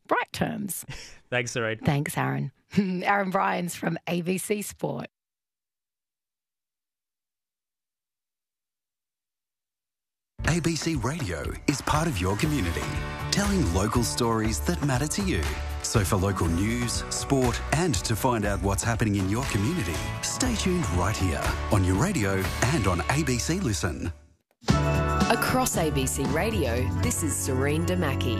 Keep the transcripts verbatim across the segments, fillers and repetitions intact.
right terms. Thanks, Serene. Thanks, Aaron. Aaron Bryans from A B C Sport. A B C Radio is part of your community, telling local stories that matter to you. So for local news, sport, and to find out what's happening in your community, stay tuned right here on your radio and on A B C Listen. Across A B C Radio, this is Serene Damaki.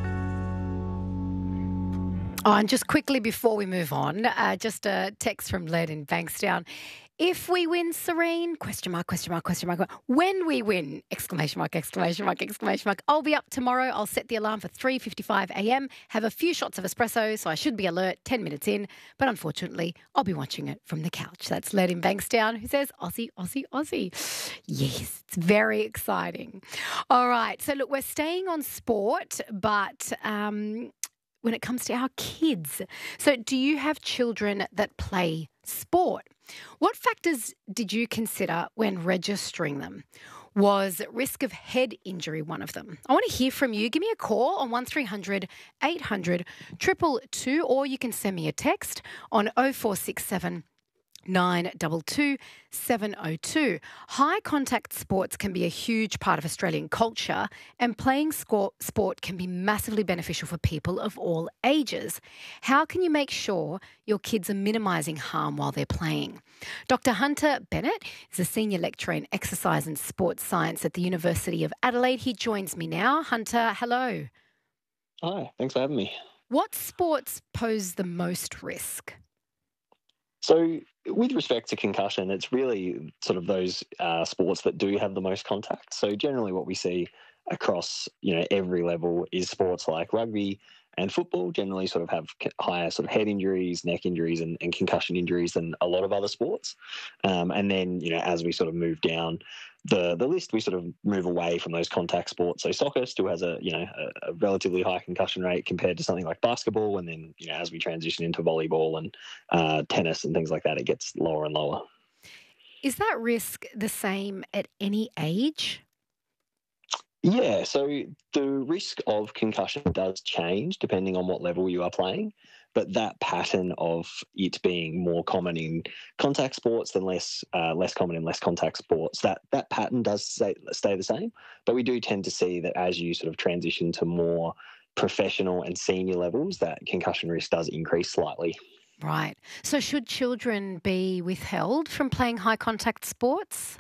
Oh, and just quickly before we move on, uh, just a text from Led in Bankstown. If we win, Serene, question mark, question mark, question mark, when we win, exclamation mark, exclamation mark, exclamation mark, I'll be up tomorrow. I'll set the alarm for three fifty-five a m, have a few shots of espresso, so I should be alert ten minutes in, but unfortunately, I'll be watching it from the couch. That's Led in Bankstown, who says, Aussie, Aussie, Aussie. Yes, it's very exciting. All right, so look, we're staying on sport, but um, when it comes to our kids, so do you have children that play sport? What factors did you consider when registering them? Was risk of head injury one of them? I want to hear from you. Give me a call on one three hundred eight hundred two two two, or you can send me a text on oh four six seven nine two two seven oh two. High contact sports can be a huge part of Australian culture, and playing sport can be massively beneficial for people of all ages. How can you make sure your kids are minimising harm while they're playing? Doctor Hunter Bennett is a senior lecturer in exercise and sports science at the University of Adelaide. He joins me now. Hunter, hello. Hi, thanks for having me. What sports pose the most risk? So with respect to concussion, it's really sort of those uh, sports that do have the most contact. So generally what we see across, you know, every level is sports like rugby and football generally sort of have higher sort of head injuries, neck injuries and, and concussion injuries than a lot of other sports. Um, and then, you know, as we sort of move down the the list, we sort of move away from those contact sports. So soccer still has a, you know, a, a relatively high concussion rate compared to something like basketball. And then, you know, as we transition into volleyball and uh, tennis and things like that, it gets lower and lower. Is that risk the same at any age? Yeah, so the risk of concussion does change depending on what level you are playing, but that pattern of it being more common in contact sports than less uh, less common in less contact sports, that, that pattern does stay, stay the same. But we do tend to see that as you sort of transition to more professional and senior levels, that concussion risk does increase slightly. Right. So should children be withheld from playing high contact sports?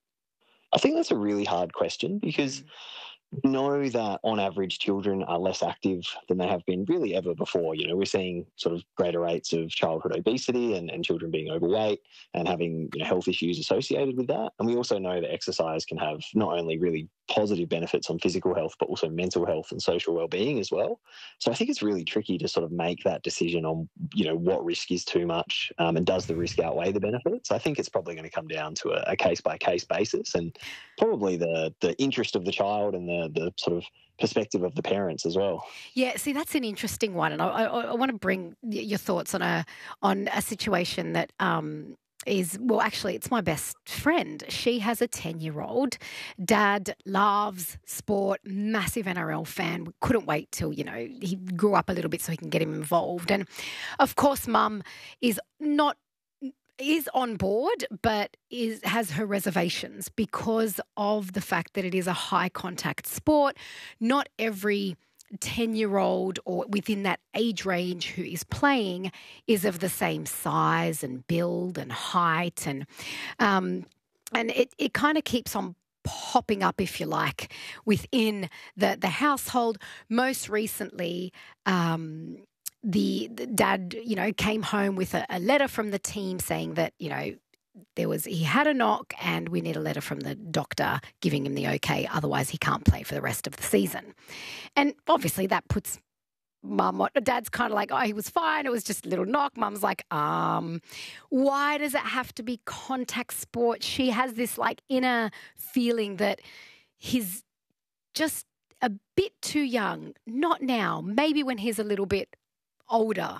I think that's a really hard question because we know that on average children are less active than they have been really ever before. You know, we're seeing sort of greater rates of childhood obesity and, and children being overweight and having, you know, health issues associated with that. And we also know that exercise can have not only really positive benefits on physical health, but also mental health and social well-being as well. So I think it's really tricky to sort of make that decision on, you know, what risk is too much um, and does the risk outweigh the benefits. I think it's probably going to come down to a, a case-by-case basis and probably the the interest of the child and the the sort of perspective of the parents as well. Yeah, see, that's an interesting one, and I, I, I want to bring your thoughts on a on a situation that um, is, well, actually, it's my best friend. She has a ten-year-old. Dad loves sport, massive N R L fan. Couldn't wait till, you know, he grew up a little bit so he can get him involved. And, of course, Mum is not is on board, but is has her reservations because of the fact that it is a high contact sport. Not every ten-year-old or within that age range who is playing is of the same size and build and height, and um, and it, it kind of keeps on popping up, if you like, within the the household. Most recently, um, The, the dad, you know, came home with a, a letter from the team saying that, you know, there was he had a knock and we need a letter from the doctor giving him the okay, otherwise he can't play for the rest of the season. And obviously that puts Mum, Dad's kind of like, oh, he was fine, it was just a little knock. Mum's like, um, why does it have to be contact sport? She has this like inner feeling that he's just a bit too young. Not now, maybe when he's a little bit older.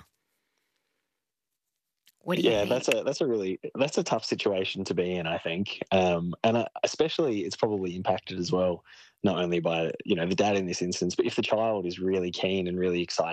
What do you yeah, think? that's a that's a really that's a tough situation to be in, I think, um, and uh, especially it's probably impacted as well, not only by, you know, the dad in this instance, but if the child is really keen and really excited